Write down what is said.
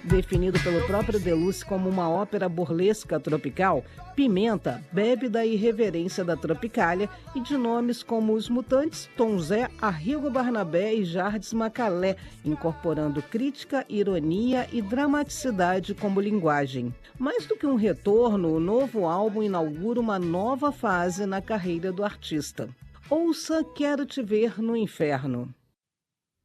Definido pelo próprio Deluxe como uma ópera burlesca tropical, Pimenta bebe da irreverência da Tropicália e de nomes como Os Mutantes, Tom Zé, Arrigo Barnabé e Jardim Macalé, incorporando crítica, ironia e dramaticidade como linguagem. Mais do que um retorno, o novo álbum inaugura uma nova fase na carreira do artista. Ouça Quero Te Ver no Inferno.